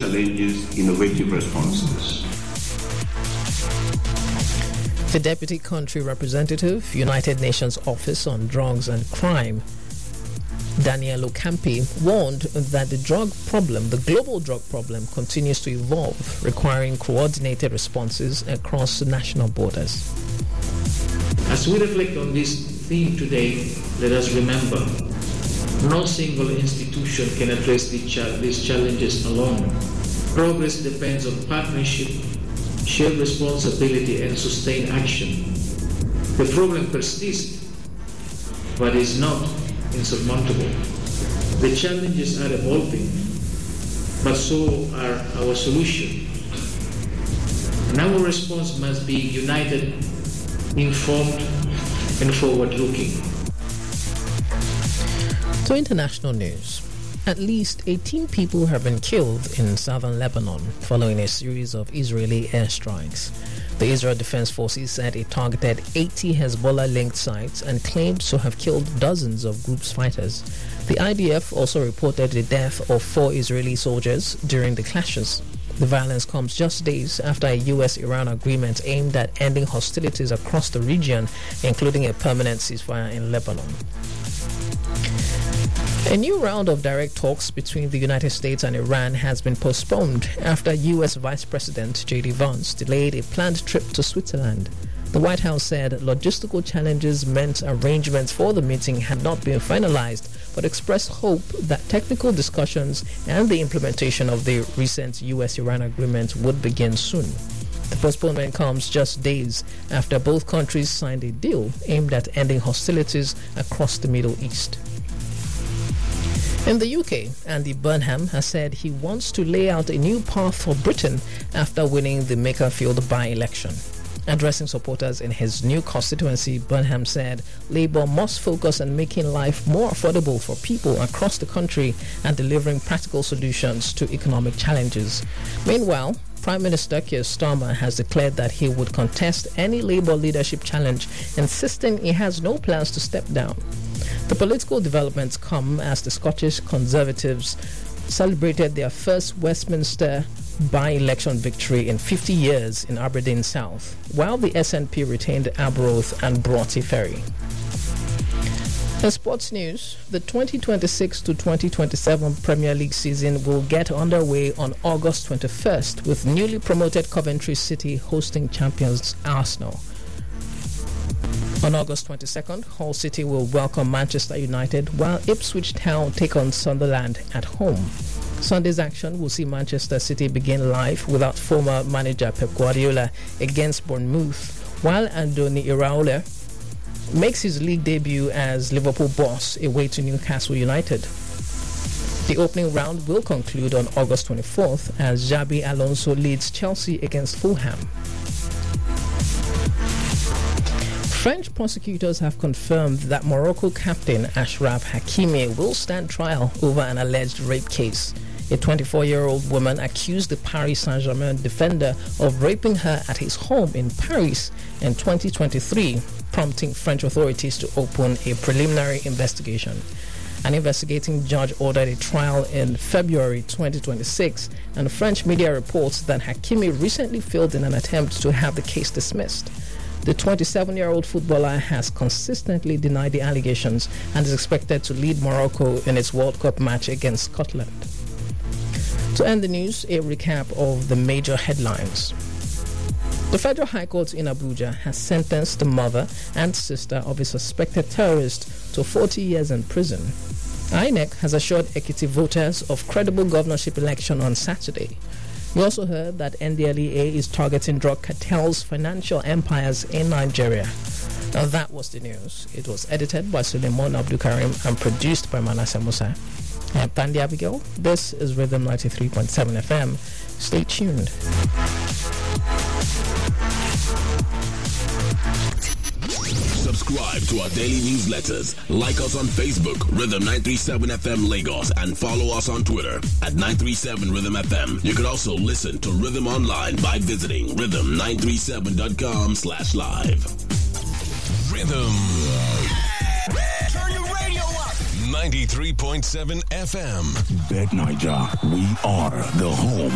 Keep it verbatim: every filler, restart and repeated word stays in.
challenges innovative responses. The Deputy Country Representative, United Nations Office on Drugs and Crime, Daniel Okampi, warned that the drug problem, the global drug problem, continues to evolve, requiring coordinated responses across national borders. As we reflect on this theme today, let us remember, no single institution can address these challenges alone. Progress depends on partnership, shared responsibility, and sustained action. The problem persists, but is not insurmountable. The challenges are evolving, but so are our solutions. And our response must be united, informed, and forward-looking. To international news. At least eighteen people have been killed in southern Lebanon following a series of Israeli airstrikes. The Israel Defense Forces said it targeted eighty Hezbollah-linked sites and claimed to have killed dozens of group's fighters. The I D F also reported the death of four Israeli soldiers during the clashes. The violence comes just days after a U S Iran agreement aimed at ending hostilities across the region, including a permanent ceasefire in Lebanon. A new round of direct talks between the United States and Iran has been postponed after U S Vice President J D Vance delayed a planned trip to Switzerland. The White House said logistical challenges meant arrangements for the meeting had not been finalized, but expressed hope that technical discussions and the implementation of the recent U S Iran agreement would begin soon. The postponement comes just days after both countries signed a deal aimed at ending hostilities across the Middle East. In the U K, Andy Burnham has said he wants to lay out a new path for Britain after winning the Makerfield by-election. Addressing supporters in his new constituency, Burnham said Labour must focus on making life more affordable for people across the country and delivering practical solutions to economic challenges. Meanwhile, Prime Minister Keir Starmer has declared that he would contest any Labour leadership challenge, insisting he has no plans to step down. The political developments come as the Scottish Conservatives celebrated their first Westminster by-election victory in fifty years in Aberdeen South, while the S N P retained Arbroath and Broughty Ferry. In sports news, the twenty twenty-six to twenty twenty-seven Premier League season will get underway on August twenty-first, with newly promoted Coventry City hosting champions Arsenal. On August twenty-second, Hull City will welcome Manchester United, while Ipswich Town take on Sunderland at home. Sunday's action will see Manchester City begin live without former manager Pep Guardiola against Bournemouth, while Andoni Iraola makes his league debut as Liverpool boss away to Newcastle United. The opening round will conclude on August twenty-fourth as Xabi Alonso leads Chelsea against Fulham. French prosecutors have confirmed that Morocco captain Achraf Hakimi will stand trial over an alleged rape case. A twenty-four-year-old woman accused the Paris Saint-Germain defender of raping her at his home in Paris in twenty twenty-three, prompting French authorities to open a preliminary investigation. An investigating judge ordered a trial in February twenty twenty-six, and French media reports that Hakimi recently failed in an attempt to have the case dismissed. The twenty-seven-year-old footballer has consistently denied the allegations and is expected to lead Morocco in its World Cup match against Scotland. To end the news, a recap of the major headlines. The Federal High Court in Abuja has sentenced the mother and sister of a suspected terrorist to forty years in prison. I N E C has assured Ekiti voters of credible governorship election on Saturday. We also heard that N D L E A is targeting drug cartels, financial empires in Nigeria. Now that was the news. It was edited by Suleiman Abdulkarim and produced by Manasseh Musa. I'm Thandi Abigail. This is Rhythm ninety-three point seven F M. Stay tuned. Subscribe to our daily newsletters. Like us on Facebook, Rhythm nine three seven F M Lagos, and follow us on Twitter at nine three seven Rhythm F M. You can also listen to Rhythm online by visiting rhythm nine three seven dot com slash live. Rhythm. Turn your radio up. ninety-three point seven F M. Bet Niger, we are the home